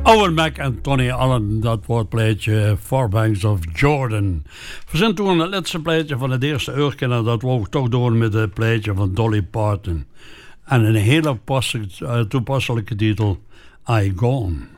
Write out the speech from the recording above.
Owen Mac en Tony Allen, dat wordt plaatje Far Banks of Jordan. We zijn toen het laatste plaatje van het eerste uur en dat wou ik toch doen met het plaatje van Dolly Parton. En een hele toepasselijke titel, I Gone.